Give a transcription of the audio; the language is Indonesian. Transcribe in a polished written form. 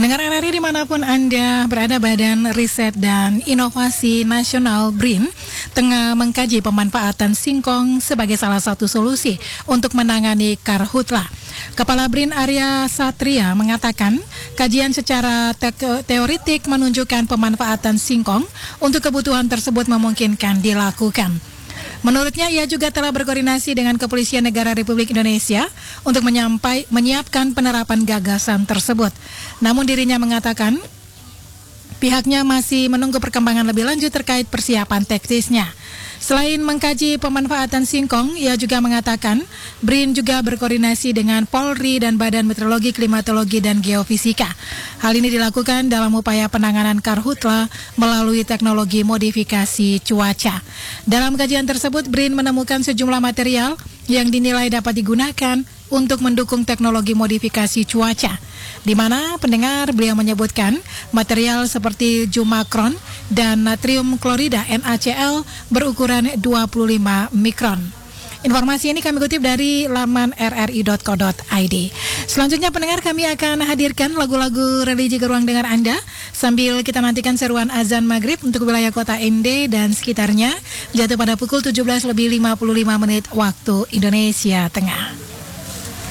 Pendengar RRI dimanapun Anda berada, Badan Riset dan Inovasi Nasional BRIN tengah mengkaji pemanfaatan singkong sebagai salah satu solusi untuk menangani karhutla. Kepala BRIN Arya Satria mengatakan kajian secara teoritik menunjukkan pemanfaatan singkong untuk kebutuhan tersebut memungkinkan dilakukan. Menurutnya, ia juga telah berkoordinasi dengan Kepolisian Negara Republik Indonesia untuk menyiapkan penerapan gagasan tersebut. Namun dirinya mengatakan pihaknya masih menunggu perkembangan lebih lanjut terkait persiapan teknisnya. Selain mengkaji pemanfaatan singkong, ia juga mengatakan BRIN juga berkoordinasi dengan Polri dan Badan Meteorologi, Klimatologi, dan Geofisika. Hal ini dilakukan dalam upaya penanganan karhutla melalui teknologi modifikasi cuaca. Dalam kajian tersebut, BRIN menemukan sejumlah material yang dinilai dapat digunakan untuk mendukung teknologi modifikasi cuaca, di mana pendengar beliau menyebutkan material seperti Jumakron dan natrium klorida NaCl berukuran 25 mikron. Informasi ini kami kutip dari laman rri.co.id. Selanjutnya pendengar, kami akan hadirkan lagu-lagu religi ke ruang dengar Anda sambil kita nantikan seruan azan maghrib untuk wilayah kota Ende dan sekitarnya jatuh pada pukul 17:55 waktu Indonesia Tengah.